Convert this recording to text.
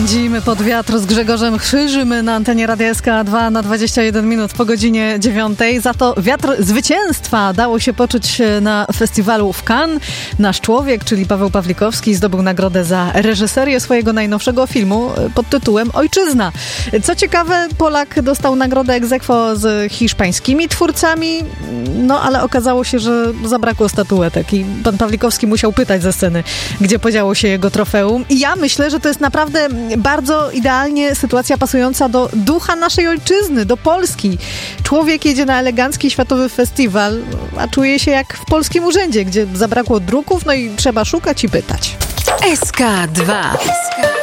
Pędzimy pod wiatr z Grzegorzem Chyżym na antenie Radia SK2 na 21 minut po godzinie 9. Za to wiatr zwycięstwa dało się poczuć na festiwalu w Cannes. Nasz człowiek, czyli Paweł Pawlikowski, zdobył nagrodę za reżyserię swojego najnowszego filmu pod tytułem Ojczyzna. Co ciekawe, Polak dostał nagrodę ex aequo z hiszpańskimi twórcami, no ale okazało się, że zabrakło statuetek i pan Pawlikowski musiał pytać ze sceny, gdzie podziało się jego trofeum. I ja myślę, że to jest naprawdę bardzo idealnie sytuacja pasująca do ducha naszej ojczyzny, do Polski. Człowiek jedzie na elegancki światowy festiwal, a czuje się jak w polskim urzędzie, gdzie zabrakło druków, no i trzeba szukać i pytać. SK2.